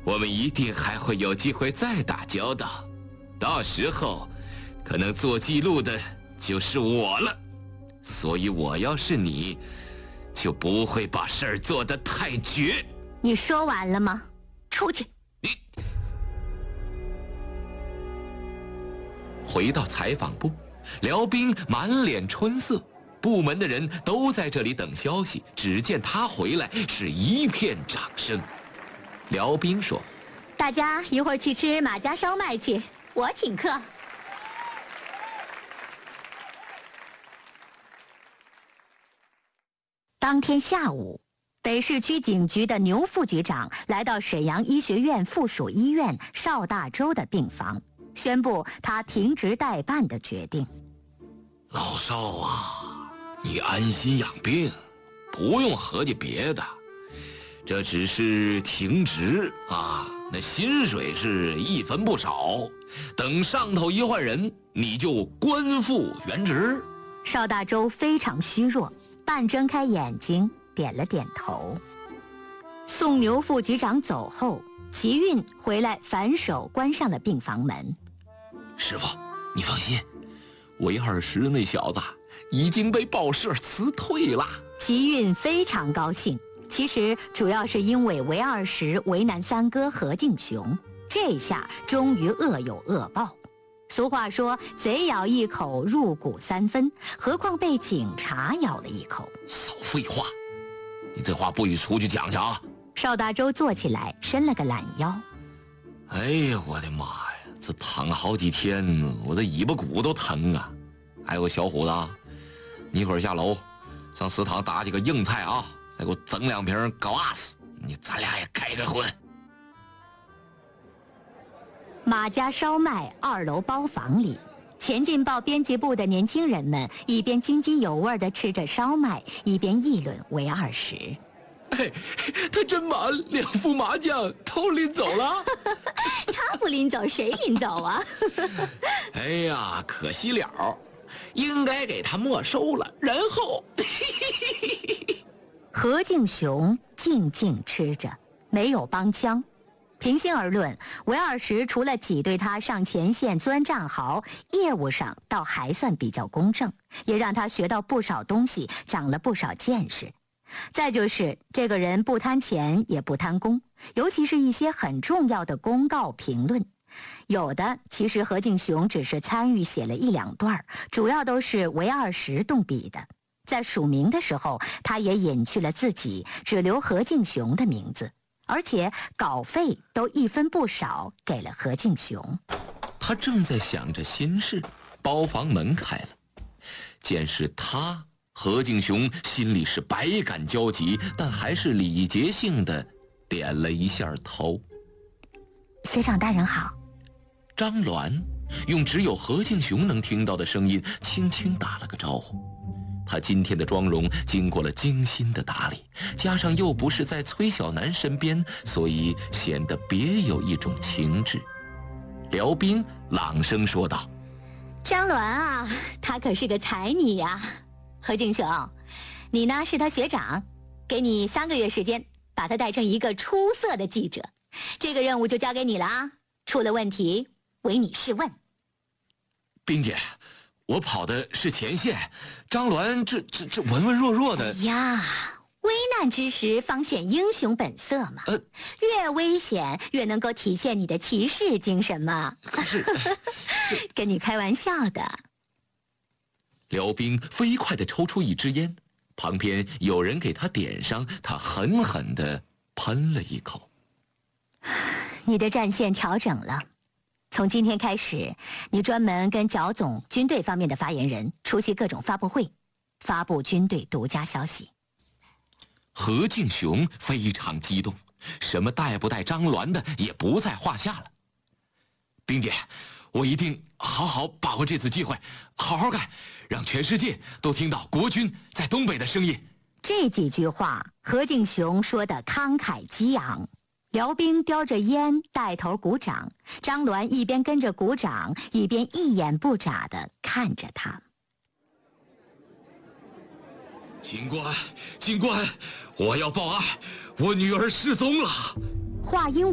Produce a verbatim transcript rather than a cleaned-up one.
我们一定还会有机会再打交道，到时候可能做记录的就是我了。所以我要是你，就不会把事儿做得太绝。 你说完了吗？出去。 你回到采访部，辽兵满脸春色，部门的人都在这里等消息。只见他回来，是一片掌声。辽兵说：“ 大家一会儿去吃马家烧麦去，我请客。”当天下午，北市区警局的牛副局长来到沈阳医学院附属医院邵大洲的病房，宣布他停职待办的决定。 老邵啊，你安心养病，不用合计别的，这只是停职啊，那薪水是一分不少，等上头一换人，你就官复原职。 邵大洲非常虚弱，半睁开眼睛，点了点头。送牛副局长走后，齐运回来反手关上了病房门。 师傅，你放心，韦二石那小子已经被报社辞退了。 齐运非常高兴，其实主要是因为韦二石为难三哥何敬雄，这下终于恶有恶报。俗话说，贼咬一口，入骨三分，何况被警察咬了一口。 少废话，你这话不许出去讲去啊！ 邵大洲坐起来，伸了个懒腰。 哎呀，我的妈呀，这躺好几天，我这尾巴骨都疼啊！还有个小虎子，你一会儿下楼，上食堂打几个硬菜啊，再给我整两瓶高阿斯，你咱俩也开开荤。 马家烧麦二楼包房里，前进报编辑部的年轻人们一边津津有味地吃着烧麦，一边议论韦二石。 哎，他真满，两副麻将都拎走了。 他不拎走，谁拎走啊？ 哎呀，可惜了，应该给他没收了。然后， 何敬雄静静吃着，没有帮腔。平心而论，韦二石除了挤兑他上前线钻战壕，业务上倒还算比较公正，也让他学到不少东西，长了不少见识。再就是这个人不贪钱也不贪功，尤其是一些很重要的公告评论，有的其实何敬雄只是参与写了一两段，主要都是韦二石动笔的。在署名的时候，他也隐去了自己，只留何敬雄的名字，而且稿费都一分不少给了何敬雄。 他正在想着心事，包房门开了，见是他，何敬雄心里是百感交集，但还是礼节性的点了一下头。 学长大人好。 张鸾用只有何敬雄能听到的声音轻轻打了个招呼。他今天的妆容经过了精心的打理，加上又不是在崔小楠身边，所以显得别有一种情致。辽兵朗声说道：“ 张鸾啊，她可是个才女呀。何敬雄，你呢是他学长，给你三个月时间，把他带成一个出色的记者。这个任务就交给你了啊！出了问题，唯你是问。” 冰姐，我跑的是前线，张鸾这这这文文弱弱的。 哎呀，危难之时方显英雄本色嘛。呃，越危险越能够体现你的骑士精神嘛。 可是， 跟你开玩笑的。 辽兵飞快地抽出一支烟，旁边有人给他点上，他狠狠地喷了一口。 你的战线调整了，从今天开始，你专门跟剿总、军队方面的发言人出席各种发布会，发布军队独家消息。 何敬雄非常激动，什么带不带张鸾的也不在话下了。冰姐，我一定好好把握这次机会，好好干，让全世界都听到国军在东北的声音。 这几句话，何敬雄说得慷慨激昂。辽兵叼着烟带头鼓掌，张鸾一边跟着鼓掌，一边一眼不眨地看着他。 警官，警官，我要报案，我女儿失踪了。 话音